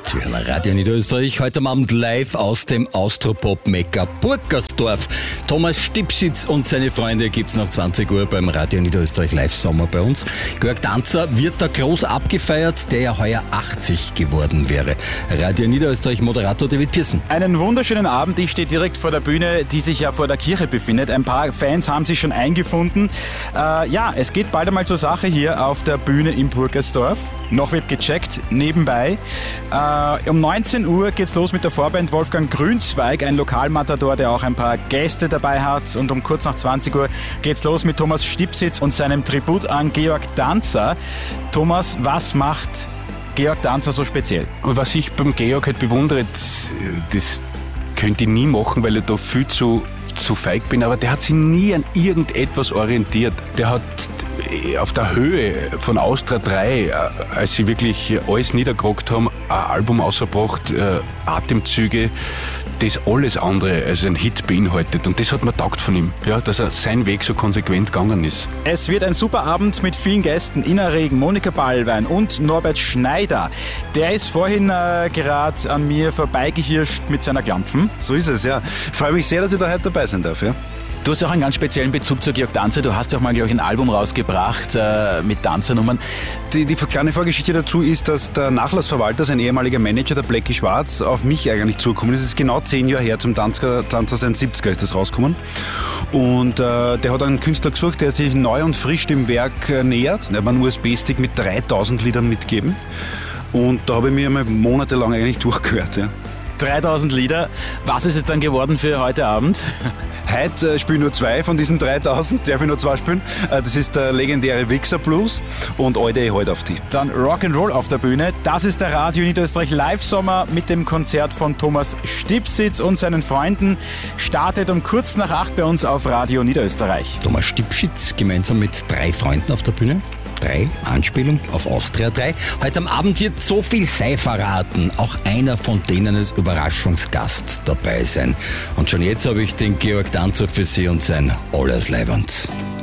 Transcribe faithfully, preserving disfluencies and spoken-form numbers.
Tirol Radio Niederösterreich, heute am Abend live aus dem Austropop-Mekka Burgersdorf. Thomas Stipschitz und seine Freunde gibt's nach zwanzig Uhr beim Radio Niederösterreich Live Sommer bei uns. Georg Danzer wird da groß abgefeiert, der ja heuer achtzig geworden wäre. Radio Niederösterreich Moderator David Pearson. Einen wunderschönen Abend, ich stehe direkt vor der Bühne, die sich ja vor der Kirche befindet. Ein paar Fans haben sich schon eingefunden. Äh, ja, es geht bald einmal zur Sache hier auf der Bühne in Burgersdorf. Noch wird gecheckt, nebenbei. Äh, um neunzehn Uhr geht's los mit der Vorband Wolfgang Grünzweig, ein Lokalmatador, der auch ein paar Gäste dabei hat. Und um kurz nach zwanzig Uhr geht's los mit Thomas Stipschitz und seinem Tribut an Georg Danzer. Thomas, was macht Georg Danzer so speziell? Und was ich beim Georg halt bewundere, das, das könnte ich nie machen, weil ich da viel zu, zu feig bin, aber der hat sich nie an irgendetwas orientiert. Der hat auf der Höhe von Austria drei, als sie wirklich alles niedergerockt haben, ein Album ausgebracht, äh, Atemzüge, das alles andere als ein Hit beinhaltet. Und das hat mir taugt von ihm, ja, dass er seinen Weg so konsequent gegangen ist. Es wird ein super Abend mit vielen Gästen. Ina Regen, Monika Ballwein und Norbert Schneider. Der ist vorhin äh, gerade an mir vorbeigehirscht mit seiner Klampfen. So ist es, ja. Ich freue mich sehr, dass ich da heute dabei sein darf, ja. Du hast auch einen ganz speziellen Bezug zu Georg Danzer. Du hast ja auch mal, glaube ich, ein Album rausgebracht äh, mit Danzernummern. Die, die kleine Vorgeschichte dazu ist, dass der Nachlassverwalter, sein ehemaliger Manager, der Blackie Schwarz, auf mich eigentlich zugekommen ist. Es ist genau zehn Jahre her, zum Danzer, Danzer sein siebziger ist das rausgekommen. Und äh, der hat einen Künstler gesucht, der sich neu und frisch dem Werk äh, nähert. Er hat mir einen U S B-Stick mit dreitausend Liedern mitgegeben. Und da habe ich mich einmal monatelang eigentlich durchgehört. Ja. dreitausend Lieder. Was ist es dann geworden für heute Abend? Heute äh, spiele ich nur zwei von diesen dreitausend, darf ich nur zwei spielen. Äh, das ist der legendäre Wichser Blues und Alte, ich halt auf die. Dann Rock'n'Roll auf der Bühne. Das ist der Radio Niederösterreich Live Sommer mit dem Konzert von Thomas Stipschitz und seinen Freunden. Startet um kurz nach acht bei uns auf Radio Niederösterreich. Thomas Stipschitz gemeinsam mit drei Freunden auf der Bühne. Drei, Anspielung auf Austria drei. Heute am Abend wird so viel sei verraten. Auch einer von denen als Überraschungsgast dabei sein. Und schon jetzt habe ich den Georg Danzer für Sie und sein Alles Leiband.